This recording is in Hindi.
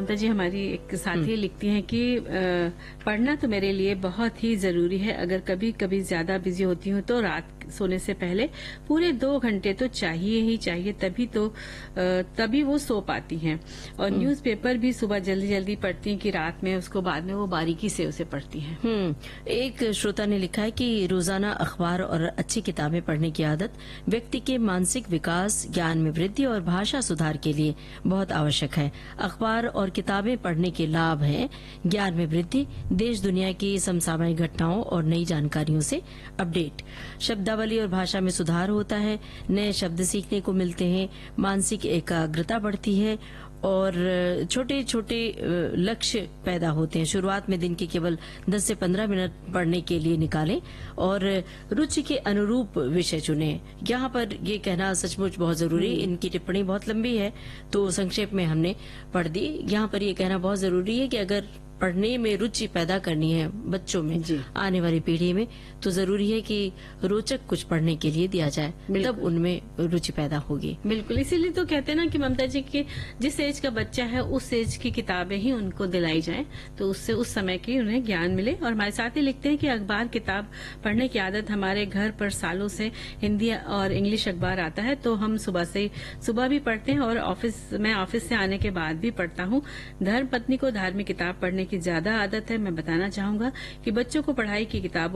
ममता जी, हमारी एक साथी लिखती हैं कि पढ़ना तो मेरे लिए बहुत ही जरूरी है। अगर कभी कभी ज्यादा बिजी होती हूँ तो रात सोने से पहले पूरे 2 घंटे तो चाहिए ही चाहिए, तभी वो सो पाती हैं। और न्यूज़पेपर भी सुबह जल्दी जल्दी पढ़ती हैं कि रात में उसको बाद में वो बारीकी से उसे पढ़ती हैं। एक श्रोता ने लिखा है कि रोजाना अखबार और अच्छी किताबें पढ़ने की आदत व्यक्ति के मानसिक विकास, ज्ञान में वृद्धि और भाषा सुधार के लिए बहुत आवश्यक है। अखबार और किताबें पढ़ने के लाभ हैं: ज्ञान में वृद्धि, देश दुनिया की समसामयिक घटनाओं और नई जानकारियों से अपडेट, शब्दावली और भाषा में सुधार होता है, नए शब्द सीखने को मिलते हैं, मानसिक एकाग्रता बढ़ती है और छोटे छोटे लक्ष्य पैदा होते हैं। शुरुआत में दिन के केवल 10 से 15 मिनट पढ़ने के लिए निकालें और रुचि के अनुरूप विषय चुनें। यहाँ पर ये कहना सचमुच बहुत जरूरी। इनकी टिप्पणी बहुत लंबी है तो संक्षेप में हमने पढ़ दी। यहाँ पर ये कहना बहुत जरूरी है कि अगर पढ़ने में रुचि पैदा करनी है बच्चों में, आने वाली पीढ़ी में, तो जरूरी है कि रोचक कुछ पढ़ने के लिए दिया जाए, तब उनमें रुचि पैदा होगी। बिल्कुल, इसीलिए तो कहते हैं ना कि ममता जी कि जिस एज का बच्चा है उस एज की किताबें ही उनको दिलाई जाएं, तो उससे उस समय की उन्हें ज्ञान मिले। और हमारे साथ ही लिखते हैं कि अखबार किताब पढ़ने की आदत हमारे घर पर सालों से हिंदी और इंग्लिश अखबार आता है, तो हम सुबह भी पढ़ते हैं और ऑफिस से आने के बाद भी पढ़ता हूँ। धर्म पत्नी को धार्मिक किताब पढ़ने की ज्यादा आदत है। मैं बताना चाहूंगा कि बच्चों को पढ़ाई की किताबों